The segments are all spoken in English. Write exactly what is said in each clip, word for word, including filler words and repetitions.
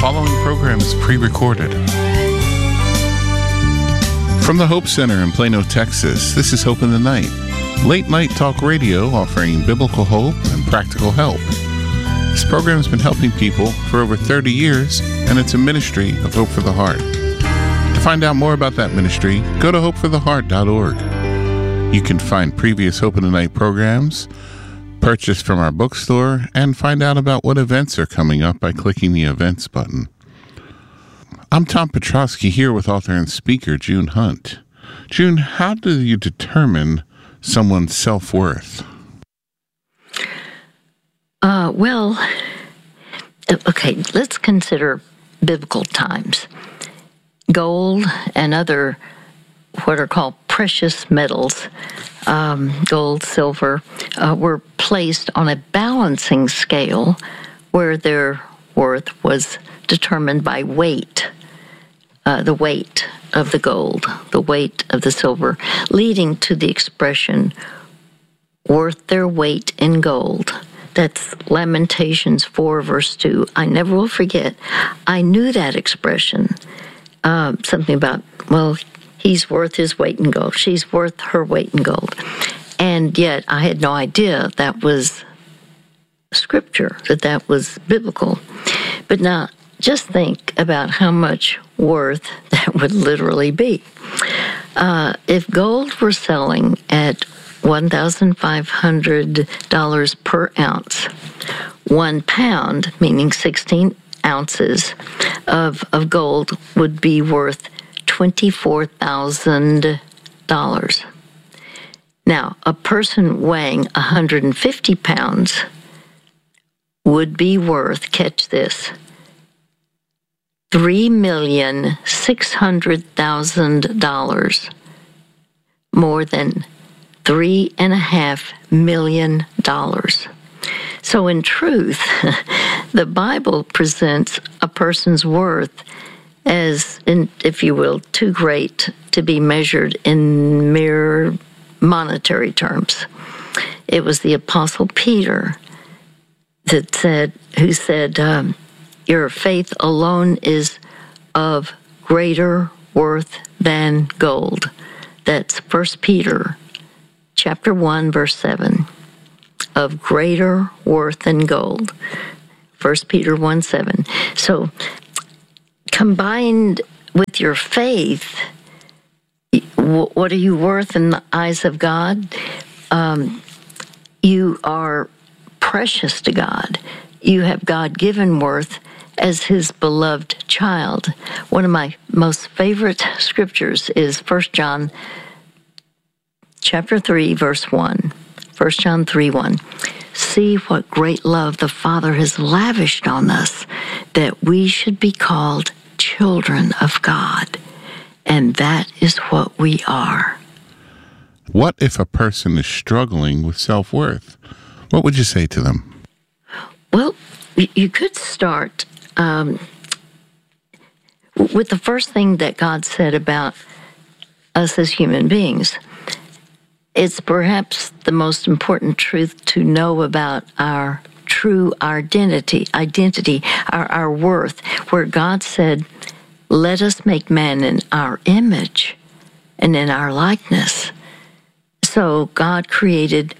following program is pre-recorded. From the Hope Center in Plano, Texas, this is Hope in the Night, late night talk radio offering biblical hope and practical help. This program has been helping people for over thirty years, and it's a ministry of Hope for the Heart. To find out more about that ministry, go to hope for the heart dot org. You can find previous Hope in the Night programs, purchase from our bookstore, and find out about what events are coming up by clicking the events button. I'm Tom Petrosky here with author and speaker June Hunt. June, how do you determine someone's self-worth? Uh, well, okay, let's consider biblical times. Gold and other what are called precious metals, um, gold, silver, uh, were placed on a balancing scale where their worth was determined by weight, uh, the weight of the gold, the weight of the silver, leading to the expression, worth their weight in gold. That's Lamentations four, verse two. I never will forget, I knew that expression, uh, something about, well, he's worth his weight in gold. She's worth her weight in gold. And yet I had no idea that was scripture, that that was biblical. But now just think about how much worth that would literally be. Uh, if gold were selling at one thousand five hundred dollars per ounce, one pound, meaning sixteen ounces of, of gold, would be worth twenty-four thousand dollars. Now, a person weighing one hundred fifty pounds would be worth, catch this, three million six hundred thousand dollars, more than three and a half million dollars. So in truth, the Bible presents a person's worth as, in, if you will, too great to be measured in mere monetary terms. It was the Apostle Peter that said, who said, um, your faith alone is of greater worth than gold. That's First Peter chapter one, verse seven. Of greater worth than gold. First Peter one, seven. So, combined with your faith, what are you worth in the eyes of God? Um, you are precious to God. You have God-given worth as His beloved child. One of my most favorite scriptures is First John chapter three, verse one. First John three, one. See what great love the Father has lavished on us, that we should be called children of God. And that is what we are. What if a person is struggling with self-worth? What would you say to them? Well, you could start um, with the first thing that God said about us as human beings. It's perhaps the most important truth to know about our true identity, identity, our, our worth, where God said, let us make man in our image and in our likeness. So God created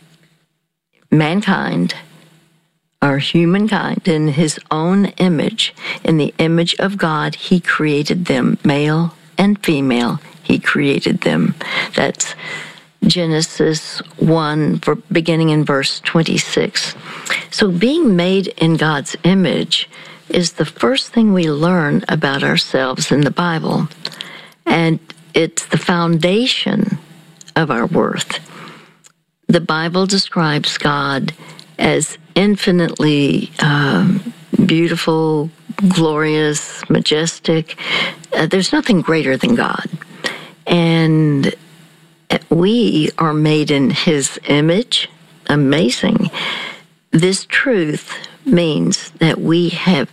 mankind, or humankind, in His own image. In the image of God, He created them, male and female. He created them. That's Genesis one, beginning in verse twenty-six. So being made in God's image is the first thing we learn about ourselves in the Bible. And it's the foundation of our worth. The Bible describes God as infinitely um, beautiful, glorious, majestic. Uh, there's nothing greater than God. And we are made in His image. Amazing. This truth means that we have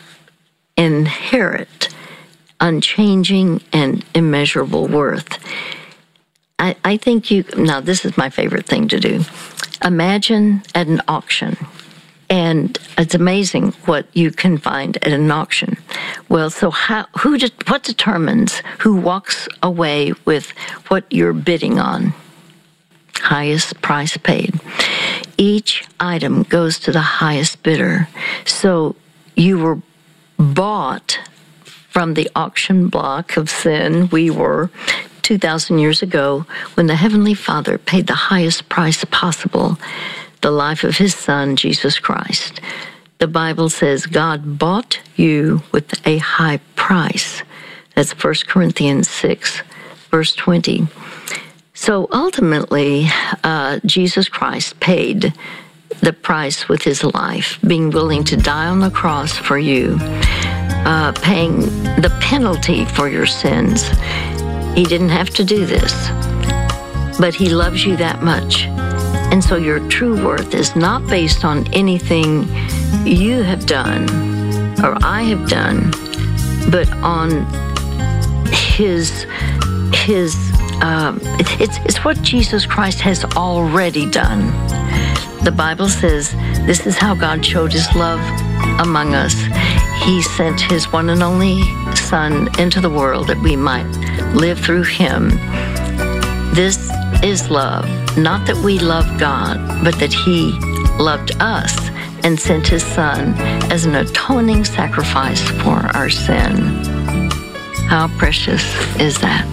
inherit unchanging and immeasurable worth. I, I think you, now this is my favorite thing to do. Imagine at an auction, And it's amazing what you can find at an auction. Well, so how, who, de- what determines who walks away with what you're bidding on? Highest price paid. Each item goes to the highest bidder. So you were bought from the auction block of sin. We were two thousand years ago when the Heavenly Father paid the highest price possible, the life of his Son, Jesus Christ. The Bible says God bought you with a high price. That's First Corinthians six, verse twenty. So ultimately, uh, Jesus Christ paid the price with his life, being willing to die on the cross for you, uh, paying the penalty for your sins. He didn't have to do this, but he loves you that much. And so your true worth is not based on anything you have done or I have done, but on his, his, um, it's, it's what Jesus Christ has already done. The Bible says this is how God showed his love among us. He sent his one and only Son into the world that we might live through him. This is love, not that we love God, but that he loved us and sent his Son as an atoning sacrifice for our sin. How precious is that?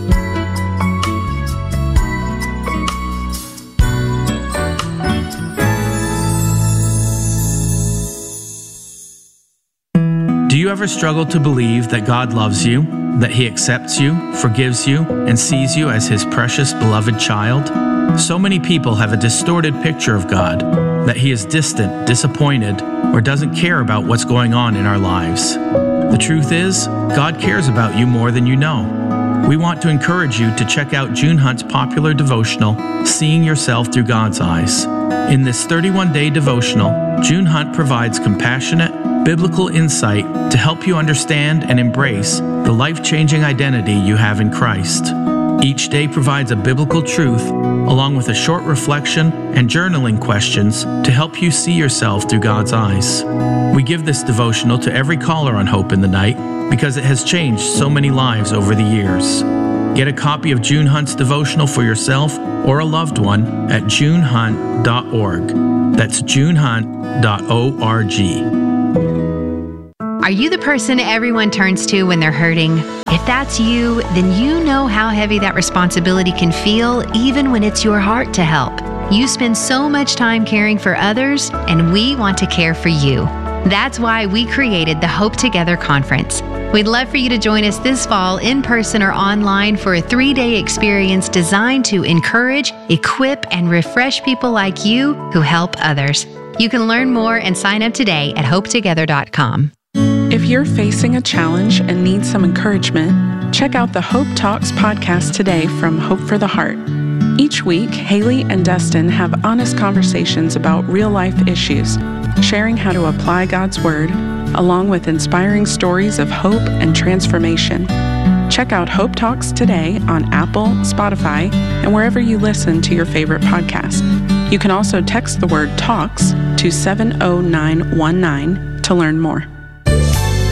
Do you ever struggle to believe that God loves you, that he accepts you, forgives you, and sees you as his precious, beloved child? So many people have a distorted picture of God, that he is distant, disappointed, or doesn't care about what's going on in our lives. The truth is, God cares about you more than you know. We want to encourage you to check out June Hunt's popular devotional, Seeing Yourself Through God's Eyes. In this thirty-one day devotional, June Hunt provides compassionate, biblical insight to help you understand and embrace the life-changing identity you have in Christ. Each day provides a biblical truth, along with a short reflection and journaling questions to help you see yourself through God's eyes. We give this devotional to every caller on Hope in the Night because it has changed so many lives over the years. Get a copy of June Hunt's devotional for yourself or a loved one at june hunt dot org. That's june hunt dot org. Are you the person everyone turns to when they're hurting? If that's you, then you know how heavy that responsibility can feel, even when it's your heart to help. You spend so much time caring for others, and we want to care for you. That's why we created the Hope Together Conference. We'd love for you to join us this fall in person or online for a three-day experience designed to encourage, equip, and refresh people like you who help others. You can learn more and sign up today at hope together dot com. If you're facing a challenge and need some encouragement, check out the Hope Talks podcast today from Hope for the Heart. Each week, Haley and Dustin have honest conversations about real-life issues, sharing how to apply God's Word, along with inspiring stories of hope and transformation. Check out Hope Talks today on Apple, Spotify, and wherever you listen to your favorite podcast. You can also text the word TALKS to seven oh nine one nine to learn more.